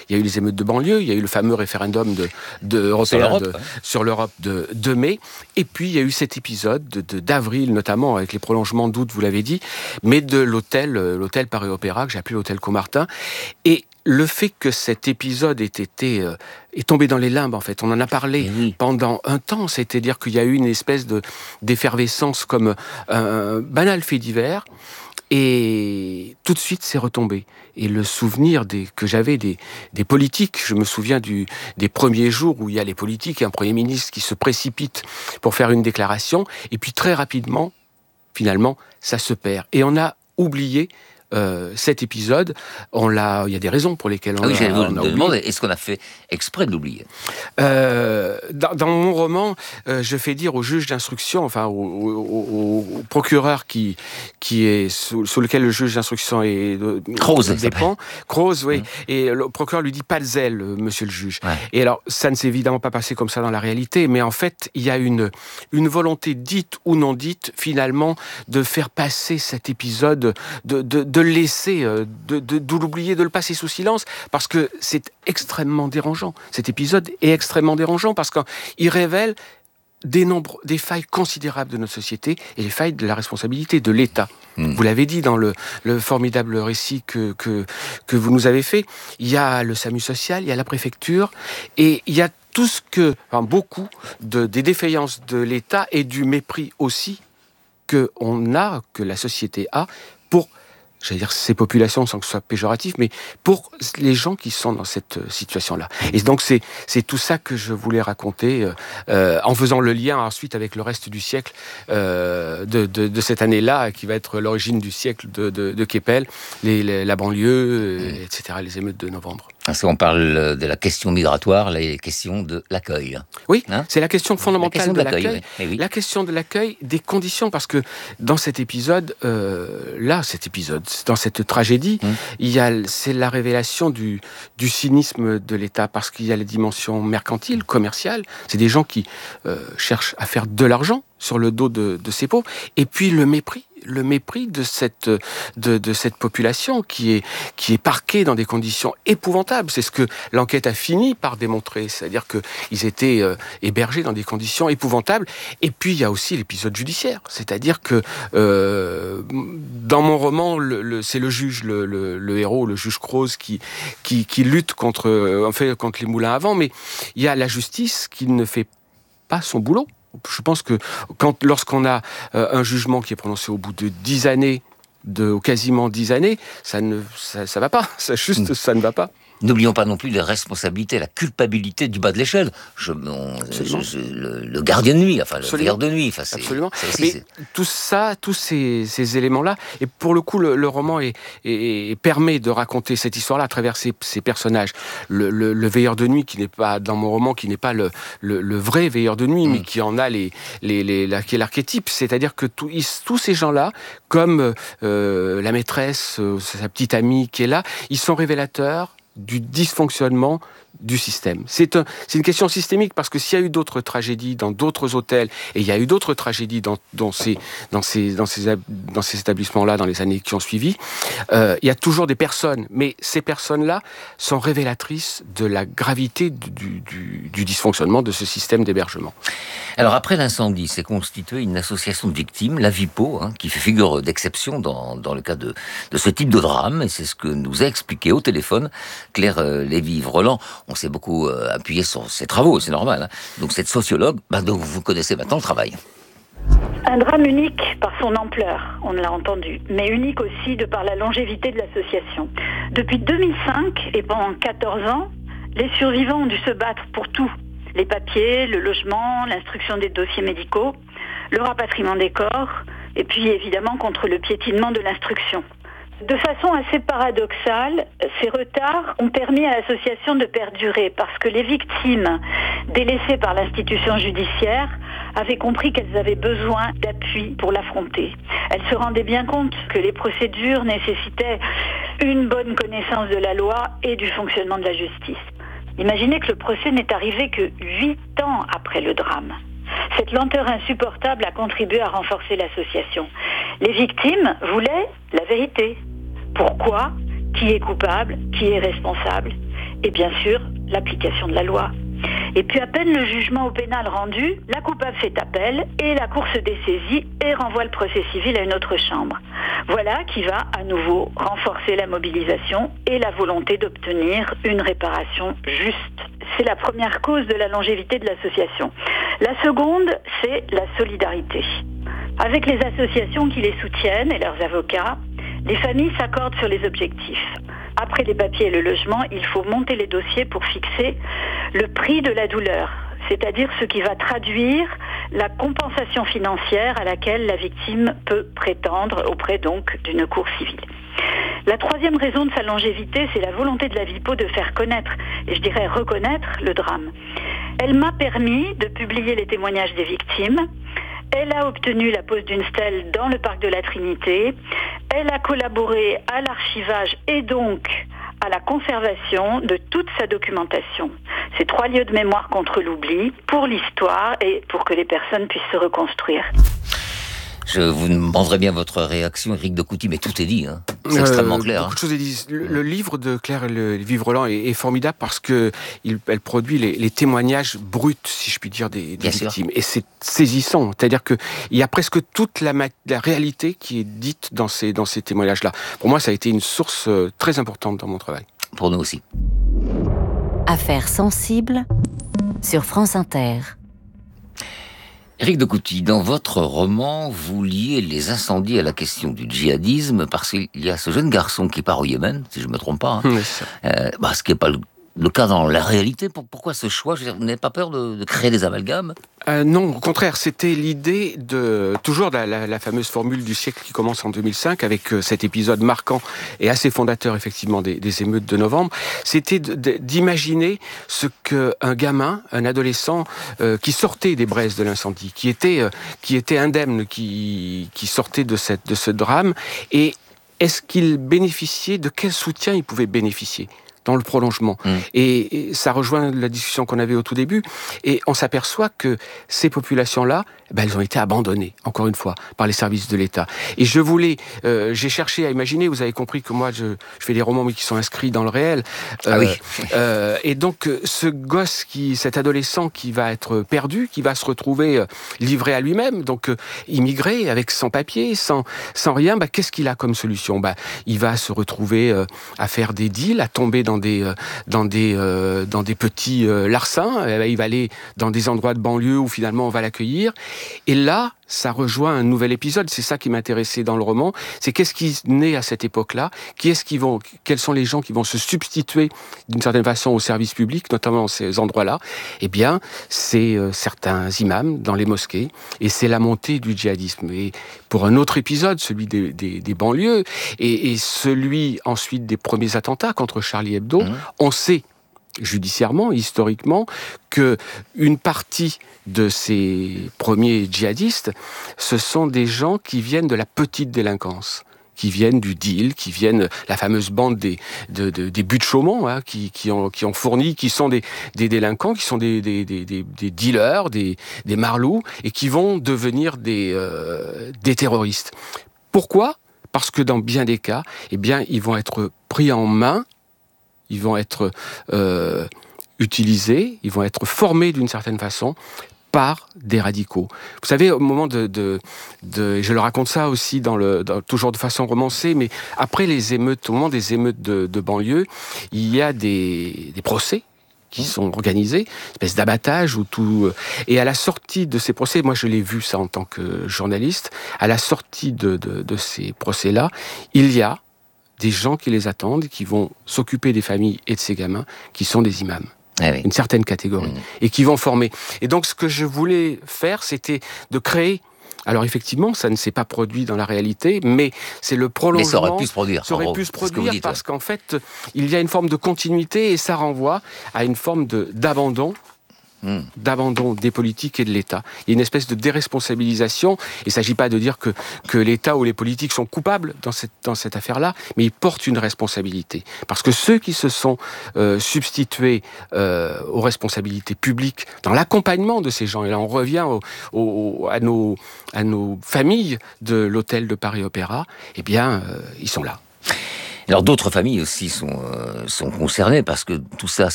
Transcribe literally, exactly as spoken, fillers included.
il y a eu les émeutes de banlieue, il y a eu le fameux référendum de, de européen sur l'Europe, de, ouais. sur l'Europe de, de mai, et puis il y a eu cet épisode de, de, d'avril notamment, avec les prolongements d'août, vous l'avez dit, mais de l'hôtel, l'hôtel Paris Opéra, que j'ai appelé l'hôtel Caumartin, et le fait que cet épisode ait été euh, est tombé dans les limbes, en fait, on en a parlé oui. pendant un temps, c'est-à-dire qu'il y a eu une espèce de d'effervescence comme un banal fait divers, et tout de suite c'est retombé. Et le souvenir des, que j'avais des, des politiques, je me souviens du, des premiers jours où il y a les politiques et un Premier ministre qui se précipite pour faire une déclaration, et puis très rapidement, finalement, ça se perd. Et on a oublié Euh, cet épisode, on l'a, il y a des raisons pour lesquelles on ah oui, l'a. j'allais vous on a demander, est-ce qu'on a fait exprès de l'oublier? euh, dans, dans mon roman, euh, je fais dire au juge d'instruction, enfin au, au, au procureur qui qui est sous, sous lequel le juge d'instruction est de, Croze, dépend, Croze, oui, mmh. et le procureur lui dit pas de zèle, monsieur le juge. Ouais. Et alors, ça ne s'est évidemment pas passé comme ça dans la réalité, mais en fait, il y a une une volonté dite ou non dite, finalement, de faire passer cet épisode, de, de, de le laisser, de, de, de l'oublier, de le passer sous silence, parce que c'est extrêmement dérangeant. Cet épisode est extrêmement dérangeant, parce qu'il révèle des, nombres, des failles considérables de notre société, et les failles de la responsabilité de l'État. Mmh. Vous l'avez dit dans le, le formidable récit que, que, que vous nous avez fait, il y a le SAMU social, il y a la préfecture, et il y a tout ce que, enfin, beaucoup de, des défaillances de l'État et du mépris aussi que on a, que la société a, pour, j'allais dire ces populations sans que ce soit péjoratif, mais pour les gens qui sont dans cette situation-là. Et donc c'est, c'est tout ça que je voulais raconter, euh, en faisant le lien ensuite avec le reste du siècle, euh, de, de, de cette année-là, qui va être l'origine du siècle de, de, de Keppel, les, les, la banlieue, euh, et cetera, les émeutes de novembre. Parce qu'on parle de la question migratoire, là, il est question de l'accueil. Oui, hein c'est la question fondamentale la question de, de l'accueil. l'accueil oui. Oui. La question de l'accueil, des conditions, parce que dans cet épisode, euh, là, cet épisode, dans cette tragédie, mmh. il y a, c'est la révélation du, du cynisme de l'État, parce qu'il y a les dimensions mercantiles, commerciales. C'est des gens qui euh, cherchent à faire de l'argent sur le dos de, de ces pauvres, et puis le mépris. le mépris de cette, de, de cette population qui est, qui est parquée dans des conditions épouvantables. C'est ce que l'enquête a fini par démontrer. C'est-à-dire qu'ils étaient euh, hébergés dans des conditions épouvantables. Et puis, il y a aussi l'épisode judiciaire. C'est-à-dire que euh, dans mon roman, le, le, c'est le juge, le, le, le héros, le juge Croze, qui, qui, qui lutte contre, en fait, contre les moulins à vent. Mais il y a la justice qui ne fait pas son boulot. Je pense que quand, lorsqu'on a euh, un jugement qui est prononcé au bout de dix années, de quasiment dix années, ça ne ça, ça va pas. Ça juste, ça ne va pas. N'oublions pas non plus les responsabilités, la culpabilité du bas de l'échelle. Je, on, je, je, le, le gardien de nuit, enfin le veilleur de nuit. Enfin, c'est, Absolument. C'est aussi, Mais c'est... tout ça, tous ces, ces éléments-là, et pour le coup, le, le roman est, est, est, permet de raconter cette histoire-là à travers ces, ces personnages. Le, le, le veilleur de nuit, qui n'est pas dans mon roman, qui n'est pas le, le, le vrai veilleur de nuit, mmh. mais qui en a les, les, les, la, qui est l'archétype. C'est-à-dire que tout, ils, tous ces gens-là, comme euh, la maîtresse, euh, sa petite amie qui est là, ils sont révélateurs du dysfonctionnement du système. C'est, un, c'est une question systémique, parce que s'il y a eu d'autres tragédies dans d'autres hôtels, et il y a eu d'autres tragédies dans, dans, ces, dans, ces, dans, ces, dans ces établissements-là dans les années qui ont suivi, euh, il y a toujours des personnes, mais ces personnes-là sont révélatrices de la gravité du, du, du dysfonctionnement de ce système d'hébergement. Alors après l'incendie, s'est constituée une association de victimes, la Vipo, hein, qui fait figure d'exception dans, dans le cas de, de ce type de drame, et c'est ce que nous a expliqué au téléphone Claire euh, Lévy-Vrelan. On s'est beaucoup euh, appuyé sur ses travaux, c'est normal. Hein. Donc cette sociologue, bah, donc vous connaissez maintenant le travail. Un drame unique par son ampleur, on l'a entendu, mais unique aussi de par la longévité de l'association. Depuis deux mille cinq et pendant quatorze ans, les survivants ont dû se battre pour tout. Les papiers, le logement, l'instruction des dossiers médicaux, le rapatriement des corps, et puis évidemment contre le piétinement de l'instruction. De façon assez paradoxale, ces retards ont permis à l'association de perdurer, parce que les victimes délaissées par l'institution judiciaire avaient compris qu'elles avaient besoin d'appui pour l'affronter. Elles se rendaient bien compte que les procédures nécessitaient une bonne connaissance de la loi et du fonctionnement de la justice. Imaginez que le procès n'est arrivé que huit ans après le drame. Cette lenteur insupportable a contribué à renforcer l'association. Les victimes voulaient la vérité. Pourquoi ? Qui est coupable ? Qui est responsable ? et bien sûr l'application de la loi. Et puis à peine le jugement au pénal rendu, la coupable fait appel et la Cour se dessaisit et renvoie le procès civil à une autre chambre. Voilà qui va à nouveau renforcer la mobilisation et la volonté d'obtenir une réparation juste. C'est la première cause de la longévité de l'association. La seconde, c'est la solidarité. Avec les associations qui les soutiennent et leurs avocats, les familles s'accordent sur les objectifs. Après les papiers et le logement, il faut monter les dossiers pour fixer le prix de la douleur, c'est-à-dire ce qui va traduire la compensation financière à laquelle la victime peut prétendre auprès donc d'une cour civile. La troisième raison de sa longévité, c'est la volonté de la Vipo de faire connaître, et je dirais reconnaître, le drame. Elle m'a permis de publier les témoignages des victimes. Elle a obtenu la pose d'une stèle dans le parc de la Trinité. Elle a collaboré à l'archivage et donc à la conservation de toute sa documentation. Ces trois lieux de mémoire contre l'oubli, pour l'histoire et pour que les personnes puissent se reconstruire. Je vous demanderai bien votre réaction, Éric de Couty, mais tout est dit. Hein. C'est euh, extrêmement clair. Beaucoup de choses est dit. Le, le livre de Claire Vivreland est, est formidable parce que il, elle produit les, les témoignages bruts, si je puis dire, des, des victimes. Et c'est saisissant. C'est-à-dire que il y a presque toute la, la réalité qui est dite dans ces, dans ces témoignages-là. Pour moi, ça a été une source très importante dans mon travail. Pour nous aussi. Affaires sensibles sur France Inter. Éric de Couty, dans votre roman, vous liez les incendies à la question du djihadisme parce qu'il y a ce jeune garçon qui part au Yémen, si je ne me trompe pas, hein, oui, euh, bah, ce qui n'est pas le, le cas dans la réalité. Pourquoi ce choix? Je veux dire, vous n'avez pas peur de, de créer des amalgames? euh, Non, au contraire, c'était l'idée de toujours la, la, la fameuse formule du siècle qui commence en deux mille cinq avec euh, cet épisode marquant et assez fondateur effectivement des, des émeutes de novembre. C'était de, de, d'imaginer ce qu'un gamin, un adolescent euh, qui sortait des braises de l'incendie, qui était euh, qui était indemne, qui qui sortait de cette de ce drame, et est-ce qu'il bénéficiait, de quel soutien il pouvait bénéficier dans le prolongement. Mmh. Et, et ça rejoint la discussion qu'on avait au tout début. Et on s'aperçoit que ces populations-là, ben, elles ont été abandonnées, encore une fois, par les services de l'État. Et je voulais, euh, j'ai cherché à imaginer, vous avez compris que moi, je, je fais des romans mais qui sont inscrits dans le réel. Euh, ah oui. euh, et donc, ce gosse, qui, cet adolescent qui va être perdu, qui va se retrouver livré à lui-même, donc euh, immigré, avec sans papier, sans, sans rien, ben, qu'est-ce qu'il a comme solution? Ben, il va se retrouver euh, à faire des deals, à tomber dans des dans des euh, dans des petits euh, larcins. Il va aller dans des endroits de banlieue où finalement on va l'accueillir. Et là, ça rejoint un nouvel épisode. C'est ça qui m'intéressait dans le roman. C'est qu'est-ce qui naît à cette époque-là? Qui est-ce qui vont Quels sont les gens qui vont se substituer d'une certaine façon au service public, notamment dans ces endroits-là? Eh bien, c'est euh, certains imams dans les mosquées, et c'est la montée du djihadisme. Et pour un autre épisode, celui des, des, des banlieues, et, et celui ensuite des premiers attentats contre Charlie Hebdo, mmh. on sait judiciairement, historiquement, que une partie de ces premiers djihadistes, ce sont des gens qui viennent de la petite délinquance, qui viennent du deal, qui viennent la fameuse bande des de, de, des buts de Chaumont, hein, qui, qui ont qui ont fourni, qui sont des, des délinquants, qui sont des des, des, des, des dealers, des, des marlous, et qui vont devenir des euh, des terroristes. Pourquoi? Parce que dans bien des cas, eh bien, ils vont être pris en main. Ils vont être euh, utilisés, ils vont être formés d'une certaine façon par des radicaux. Vous savez, au moment de... de, de je le raconte ça aussi, dans le, dans, toujours de façon romancée, mais après les émeutes, au moment des émeutes de, de banlieue, il y a des, des procès qui sont organisés, une espèce d'abattage ou tout. Et à la sortie de ces procès, moi je l'ai vu ça en tant que journaliste, à la sortie de, de, de ces procès-là, il y a des gens qui les attendent, qui vont s'occuper des familles et de ces gamins, qui sont des imams. Ah oui. Une certaine catégorie. Mmh. Et qui vont former. Et donc, ce que je voulais faire, c'était de créer... Alors, effectivement, ça ne s'est pas produit dans la réalité, mais c'est le prolongement... Mais ça aurait pu se produire. Ça aurait pu se produire dites, parce ouais. qu'en fait, il y a une forme de continuité et ça renvoie à une forme de, d'abandon Mmh. d'abandon des politiques et de l'État. Il y a une espèce de déresponsabilisation. Il ne s'agit pas de dire que, que l'État ou les politiques sont coupables dans cette, dans cette affaire-là, mais ils portent une responsabilité. Parce que ceux qui se sont euh, substitués euh, aux responsabilités publiques dans l'accompagnement de ces gens, et là on revient au, au, à, nos, à nos familles de l'hôtel de Paris Opéra, eh bien, euh, ils sont là. Alors d'autres familles aussi sont, euh, sont concernées parce que tout ça